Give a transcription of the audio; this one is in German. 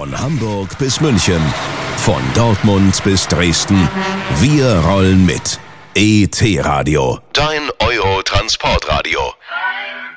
Von Hamburg bis München, von Dortmund bis Dresden. Wir rollen mit. ET Radio, dein Euro-Transportradio.